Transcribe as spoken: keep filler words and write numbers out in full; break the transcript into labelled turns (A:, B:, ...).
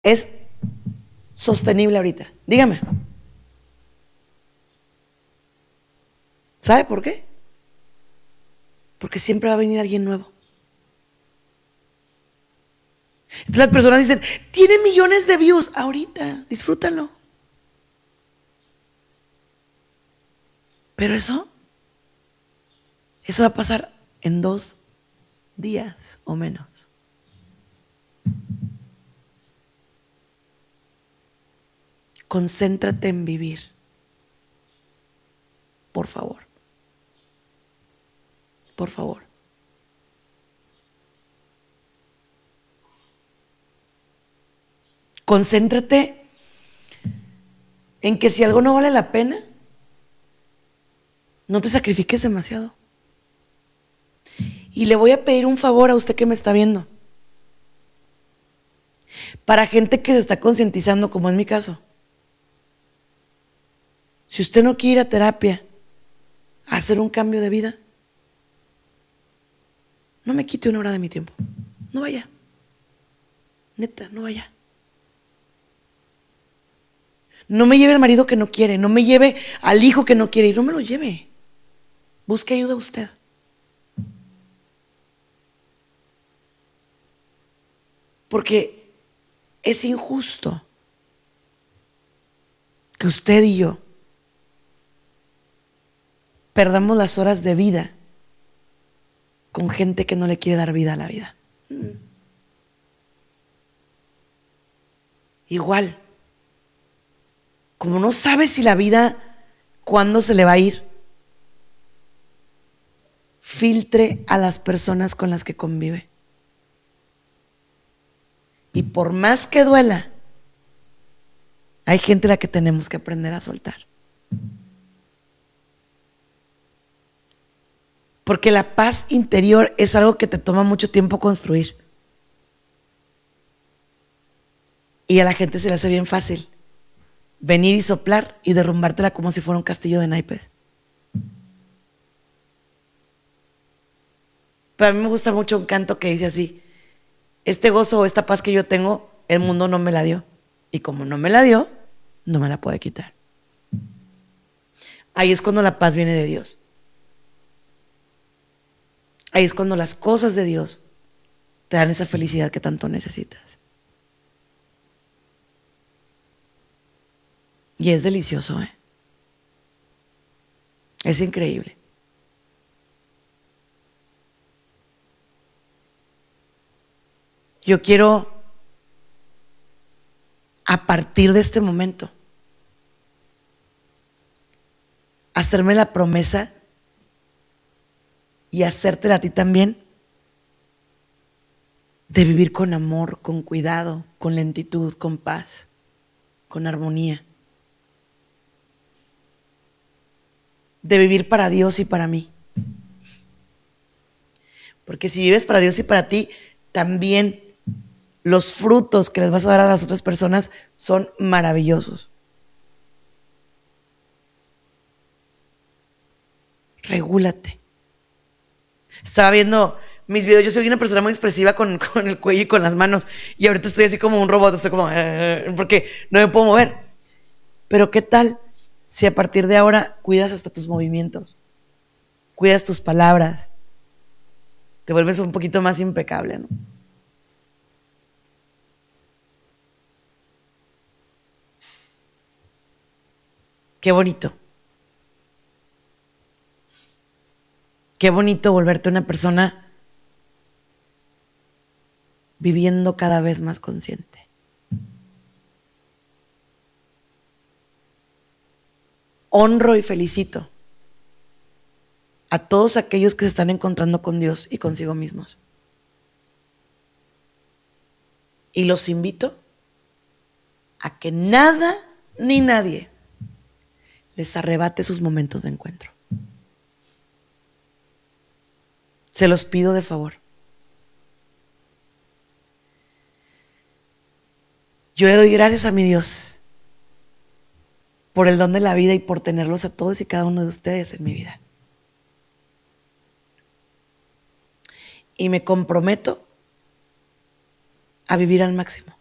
A: es sostenible ahorita? Dígame. ¿Sabe por qué? Porque siempre va a venir alguien nuevo. Entonces las personas dicen, tiene millones de views. Ahorita, disfrútalo. Pero eso, eso va a pasar en dos días o menos. Concéntrate en vivir. Por favor. Por favor. Concéntrate en que si algo no vale la pena, no te sacrifiques demasiado. Y le voy a pedir un favor a usted que me está viendo. Para gente que se está concientizando, como en mi caso. Si usted no quiere ir a terapia, a hacer un cambio de vida, no me quite una hora de mi tiempo. No vaya. Neta, no vaya. No me lleve al marido que no quiere, no me lleve al hijo que no quiere ir, no me lo lleve. Busque ayuda usted. Porque es injusto que usted y yo perdamos las horas de vida con gente que no le quiere dar vida a la vida. Mm. Igual, como no sabe si la vida, cuándo se le va a ir, filtre a las personas con las que convive. Y por más que duela, hay gente a la que tenemos que aprender a soltar. Porque la paz interior es algo que te toma mucho tiempo construir. Y a la gente se le hace bien fácil venir y soplar y derrumbártela como si fuera un castillo de naipes. Pero a mí me gusta mucho un canto que dice así: este gozo o esta paz que yo tengo, el mundo no me la dio. Y como no me la dio, no me la puede quitar. Ahí es cuando la paz viene de Dios. Ahí es cuando las cosas de Dios te dan esa felicidad que tanto necesitas. Y es delicioso, ¿eh? Es increíble. Yo quiero, a partir de este momento, hacerme la promesa y hacértela a ti también de vivir con amor, con cuidado, con lentitud, con paz, con armonía. De vivir para Dios y para mí. Porque si vives para Dios y para ti, también los frutos que les vas a dar a las otras personas son maravillosos. Regúlate. Estaba viendo mis videos, yo soy una persona muy expresiva con, con el cuello y con las manos, y ahorita estoy así como un robot, estoy como, eh, porque no me puedo mover. Pero ¿qué tal si a partir de ahora cuidas hasta tus movimientos? Cuidas tus palabras. Te vuelves un poquito más impecable, ¿no? Qué bonito. Qué bonito volverte una persona viviendo cada vez más consciente. Honro y felicito a todos aquellos que se están encontrando con Dios y consigo mismos. Y los invito a que nada ni nadie les arrebate sus momentos de encuentro. Se los pido de favor. Yo le doy gracias a mi Dios por el don de la vida y por tenerlos a todos y cada uno de ustedes en mi vida. Y me comprometo a vivir al máximo.